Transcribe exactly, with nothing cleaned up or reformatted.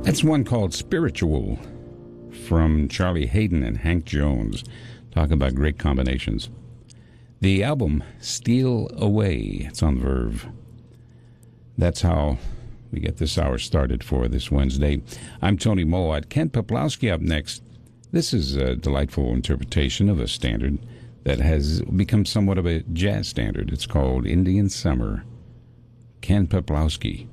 That's one called Spiritual from Charlie Hayden and Hank Jones. Talk about great combinations. The album Steal Away, it's on Verve. That's how we get this hour started for this Wednesday. I'm Tony Mowat. Ken Peplowski up next. This is a delightful interpretation of a standard that has become somewhat of a jazz standard. It's called Indian Summer. Ken Peplowski.